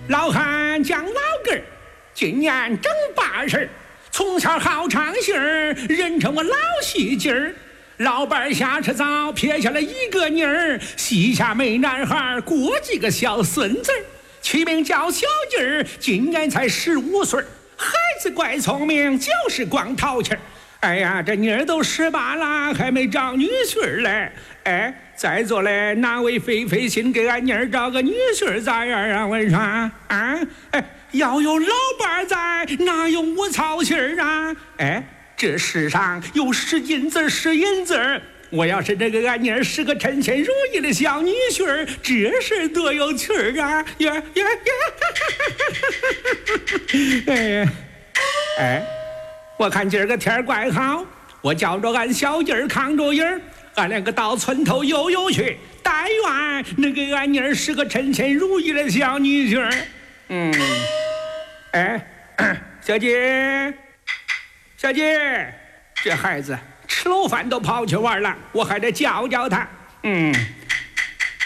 老汉讲老根儿，今年正80，从小好唱戏儿，人称我老戏精儿。老伴儿下车早，撇下了一个妮儿，膝下没男孩，过几个小孙子儿，取名叫小鸡儿，今年才15岁。孩子怪聪明，就是光淘气儿。哎呀，这妮儿都18了，还没找女婿儿嘞。哎，在座嘞，哪位费心给俺妮儿找个女婿儿咋样啊？我说啊，哎，要有老伴儿在，哪有我操心儿啊？哎，这世上有是银子是银子，我要是这个俺妮儿是个称心如意的小女婿儿，这事多有趣儿啊！哎，我看今儿个天儿怪好，我叫着俺小鸡儿扛着影儿，俺两个到村头悠去，但愿能给俺妮儿是个称心如意的小女婿儿。小姐，这孩子吃了饭都跑去玩了，我还得叫他。